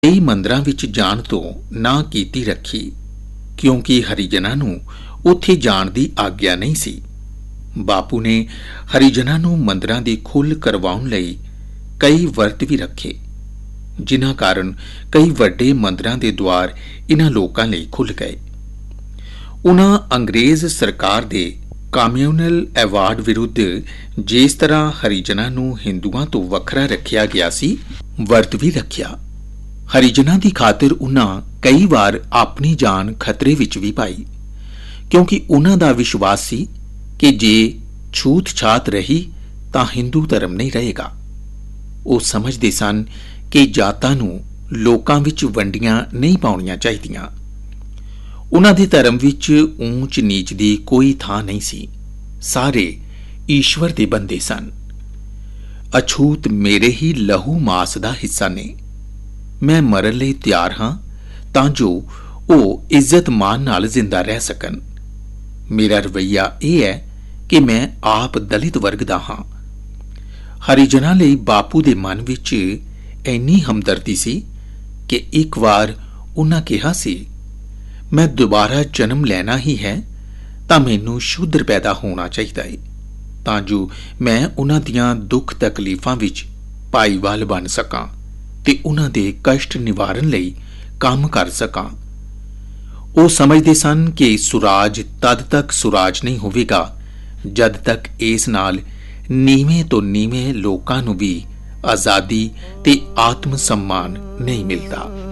ਕਈ ਮੰਦਰਾਂ ਵਿੱਚ ਜਾਣ ਤੋਂ ਨਾ ਕੀਤੀ ਰੱਖੀ ਕਿਉਂਕਿ ਹਰੀਜਨਾਂ ਨੂੰ ਉੱਥੇ ਜਾਣ ਦੀ ਆਗਿਆ ਨਹੀਂ ਸੀ। ਬਾਪੂ ਨੇ ਹਰੀਜਨਾਂ ਨੂੰ ਮੰਦਰਾਂ ਦੀ ਖੁੱਲ੍ਹ ਕਰਵਾਉਣ ਲਈ ਕਈ ਵਰਤ ਵੀ ਰੱਖੇ, ਜਿਨ੍ਹਾਂ ਕਾਰਨ ਕਈ ਵੱਡੇ ਮੰਦਰਾਂ ਦੇ ਦੁਆਰ ਇਨ੍ਹਾਂ ਲੋਕਾਂ ਲਈ ਖੁੱਲ੍ਹ ਗਏ। ਉਨ੍ਹਾਂ ਅੰਗਰੇਜ਼ ਸਰਕਾਰ ਦੇ ਕਮਿਊਨਲ ਐਵਾਰਡ ਵਿਰੁੱਧ ਜਿਸ ਤਰ੍ਹਾਂ ਹਰੀਜਨਾਂ ਨੂੰ ਹਿੰਦੂਆਂ ਤੋਂ ਵੱਖਰਾ ਰੱਖਿਆ ਗਿਆ ਸੀ, ਵਰਤ ਵੀ ਰੱਖਿਆ। ਹਰੀਜਨਾਂ ਦੀ ਖਾਤਰ ਉਨ੍ਹਾਂ ਕਈ ਵਾਰ ਆਪਣੀ ਜਾਨ ਖਤਰੇ ਵਿੱਚ ਵੀ ਪਾਈ, ਕਿਉਂਕਿ ਉਨ੍ਹਾਂ ਦਾ ਵਿਸ਼ਵਾਸ ਸੀ ਕਿ ਜੇ ਛੂਤ-ਛਾਤ ਰਹੀ ਤਾਂ ਹਿੰਦੂ ਧਰਮ ਨਹੀਂ ਰਹੇਗਾ। ਉਹ ਸਮਝਦੇ ਸਨ ਕਿ ਜਾਤਾਂ ਨੂੰ ਲੋਕਾਂ ਵਿੱਚ ਵੰਡੀਆਂ ਨਹੀਂ ਪਾਉਣੀਆਂ ਚਾਹੀਦੀਆਂ। ਉਨ੍ਹਾਂ ਦੇ ਧਰਮ ਵਿੱਚ ਊਚ ਨੀਚ ਦੀ ਕੋਈ ਥਾਂ ਨਹੀਂ ਸੀ। ਸਾਰੇ ਈਸ਼ਵਰ ਦੇ ਬੰਦੇ ਸਨ। ਅਛੂਤ ਮੇਰੇ ਹੀ ਲਹੂ ਮਾਸ ਦਾ ਹਿੱਸਾ ਨੇ। ਮੈਂ ਮਰਨ ਲਈ ਤਿਆਰ ਹਾਂ ਤਾਂ ਜੋ ਉਹ ਇੱਜ਼ਤ ਮਾਨ ਨਾਲ ਜ਼ਿੰਦਾ ਰਹਿ ਸਕਣ। ਮੇਰਾ ਰਵੱਈਆ ਇਹ ਹੈ ਕਿ ਮੈਂ ਆਪ ਦਲਿਤ ਵਰਗ ਦਾ ਹਾਂ। ਹਰੀਜਨਾਂ ਲਈ ਬਾਪੂ ਦੇ ਮਨ ਵਿੱਚ ਇੰਨੀ ਹਮਦਰਦੀ ਸੀ ਕਿ ਇੱਕ ਵਾਰ ਉਹਨਾਂ ਕਿਹਾ ਸੀ, ਮੈਂ ਦੁਬਾਰਾ ਜਨਮ ਲੈਣਾ ਹੀ ਹੈ ਤਾਂ ਮੈਨੂੰ ਸ਼ੂਦਰ ਪੈਦਾ ਹੋਣਾ ਚਾਹੀਦਾ ਹੈ, ਤਾਂ ਜੋ ਮੈਂ ਉਹਨਾਂ ਦੀਆਂ ਦੁੱਖ ਤਕਲੀਫਾਂ ਵਿੱਚ ਭਾਈਵਾਲ ਬਣ ਸਕਾਂ ਤੇ ਉਹਨਾਂ ਦੇ ਕਸ਼ਟ ਨਿਵਾਰਨ ਲਈ ਕੰਮ ਕਰ ਸਕਾਂ। ਉਹ ਸਮਝਦੇ ਸਨ ਕਿ ਸੁਰਾਜ ਤਦ ਤੱਕ ਸੁਰਾਜ ਨਹੀਂ ਹੋਵੇਗਾ ਜਦ ਤੱਕ ਇਸ ਨਾਲ ਨੀਵੇਂ ਤੋਂ ਨੀਵੇਂ ਲੋਕਾਂ ਨੂੰ ਵੀ ਆਜ਼ਾਦੀ ਤੇ ਆਤਮ ਸਨਮਾਨ ਨਹੀਂ ਮਿਲਦਾ।